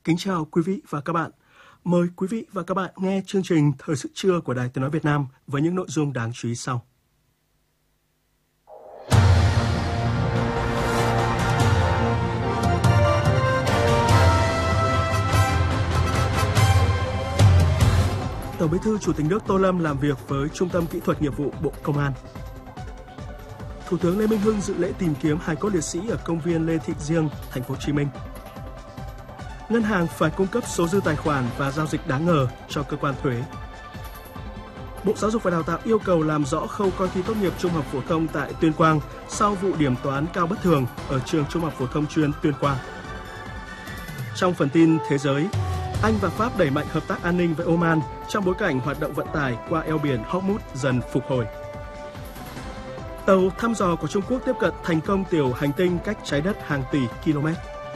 Kính chào quý vị và các bạn. Mời quý vị và các bạn nghe chương trình Thời sự trưa của Đài Tiếng nói Việt Nam với những nội dung đáng chú ý sau. Tổng Bí thư Chủ tịch nước Tô Lâm làm việc với Trung tâm Kỹ thuật Nghiệp vụ Bộ Công an. Thủ tướng Lê Minh Hưng dự lễ tìm kiếm hài cốt liệt sĩ ở công viên Lê Thị Riêng, Thành phố Hồ Chí Minh. Ngân hàng phải cung cấp số dư tài khoản và giao dịch đáng ngờ cho cơ quan thuế. Bộ Giáo dục và Đào tạo yêu cầu làm rõ khâu coi thi tốt nghiệp trung học phổ thông tại Tuyên Quang sau vụ điểm toán cao bất thường ở trường Trung học phổ thông chuyên Tuyên Quang. Trong phần tin thế giới, Anh và Pháp đẩy mạnh hợp tác an ninh với Oman trong bối cảnh hoạt động vận tải qua eo biển Hormuz dần phục hồi. Tàu thăm dò của Trung Quốc tiếp cận thành công tiểu hành tinh cách trái đất hàng tỷ km.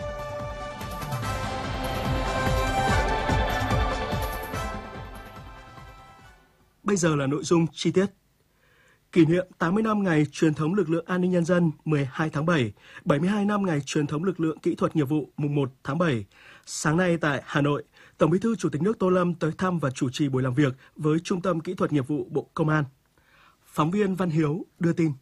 Bây giờ là nội dung chi tiết. Kỷ niệm 80 năm ngày truyền thống lực lượng an ninh nhân dân 12 tháng 7, 72 năm ngày truyền thống lực lượng kỹ thuật nghiệp vụ mùng 1 tháng 7. Sáng nay tại Hà Nội, Tổng Bí thư Chủ tịch nước Tô Lâm tới thăm và chủ trì buổi làm việc với Trung tâm Kỹ thuật Nghiệp vụ Bộ Công an. Phóng viên Văn Hiếu đưa tin.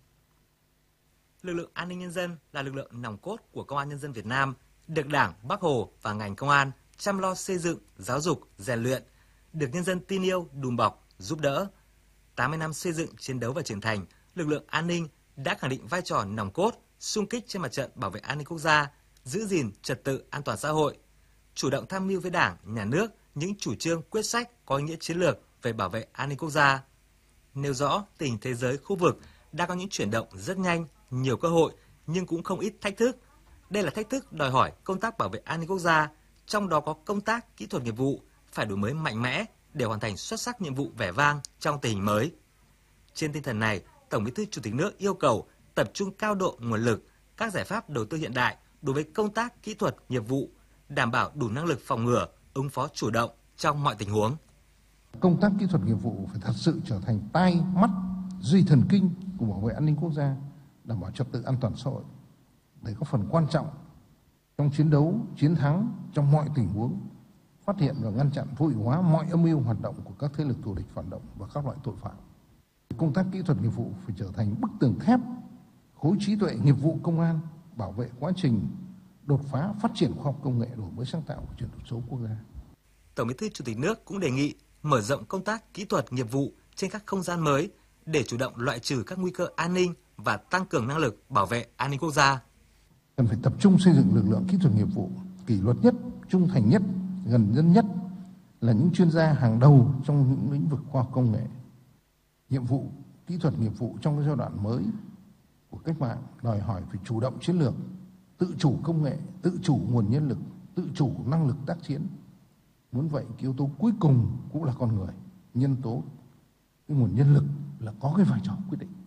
Lực lượng an ninh nhân dân là lực lượng nòng cốt của Công an Nhân dân Việt Nam, được Đảng, Bác Hồ và ngành công an chăm lo xây dựng, giáo dục, rèn luyện, được nhân dân tin yêu, đùm bọc, giúp đỡ. 80 năm xây dựng, chiến đấu và trưởng thành, lực lượng an ninh đã khẳng định vai trò nòng cốt, xung kích trên mặt trận bảo vệ an ninh quốc gia, giữ gìn trật tự an toàn xã hội, chủ động tham mưu với Đảng, Nhà nước những chủ trương, quyết sách có ý nghĩa chiến lược về bảo vệ an ninh quốc gia. Nêu rõ tình hình thế giới, khu vực đã có những chuyển động rất nhanh, nhiều cơ hội nhưng cũng không ít thách thức. Đây là thách thức đòi hỏi công tác bảo vệ an ninh quốc gia, trong đó có công tác kỹ thuật nghiệp vụ phải đổi mới mạnh mẽ để hoàn thành xuất sắc nhiệm vụ vẻ vang trong tình hình mới. Trên tinh thần này, Tổng Bí thư Chủ tịch nước yêu cầu tập trung cao độ nguồn lực, các giải pháp đầu tư hiện đại đối với công tác kỹ thuật nghiệp vụ, đảm bảo đủ năng lực phòng ngừa, ứng phó chủ động trong mọi tình huống. Công tác kỹ thuật nghiệp vụ phải thật sự trở thành tai, mắt, duy thần kinh của bảo vệ an ninh quốc gia, đảm bảo trật tự an toàn xã hội, để có phần quan trọng trong chiến đấu, chiến thắng trong mọi tình huống, phát hiện và ngăn chặn vô hiệu hóa mọi âm mưu hoạt động của các thế lực thù địch phản động và các loại tội phạm. Công tác kỹ thuật nghiệp vụ phải trở thành bức tường thép, khối trí tuệ nghiệp vụ công an, bảo vệ quá trình đột phá phát triển khoa học công nghệ, đổi mới sáng tạo và chuyển đổi số quốc gia. Tổng Bí thư Chủ tịch nước cũng đề nghị mở rộng công tác kỹ thuật nghiệp vụ trên các không gian mới để chủ động loại trừ các nguy cơ an ninh và tăng cường năng lực bảo vệ an ninh quốc gia. Cần phải tập trung xây dựng lực lượng kỹ thuật nghiệp vụ kỷ luật nhất, trung thành nhất, gần dân nhất, là những chuyên gia hàng đầu trong những lĩnh vực khoa học công nghệ. Nhiệm vụ kỹ thuật nghiệp vụ trong giai đoạn mới của cách mạng đòi hỏi phải chủ động chiến lược, tự chủ công nghệ, tự chủ nguồn nhân lực, tự chủ năng lực tác chiến. Muốn vậy, cái yếu tố cuối cùng cũng là con người, nhân tố, cái nguồn nhân lực là có cái vai trò quyết định.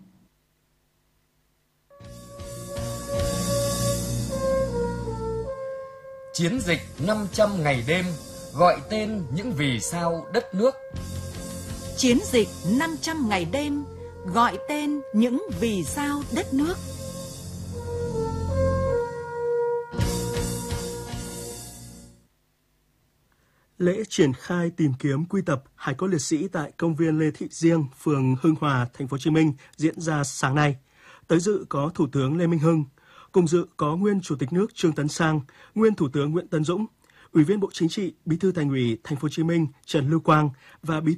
Chiến dịch 500 ngày đêm, gọi tên những vì sao đất nước. Chiến dịch 500 ngày đêm, gọi tên những vì sao đất nước. Lễ triển khai tìm kiếm quy tập hài cốt liệt sĩ tại công viên Lê Thị Riêng, phường Hưng Hòa, Thành phố Hồ Chí Minh diễn ra sáng nay. Tới dự có Thủ tướng Lê Minh Hưng, cùng dự có nguyên Chủ tịch nước Trương Tấn Sang, nguyên Thủ tướng Nguyễn Tấn Dũng, Ủy viên Bộ Chính trị, Bí thư Thành ủy Thành phố Hồ Chí Minh Trần Lưu Quang và Bí thư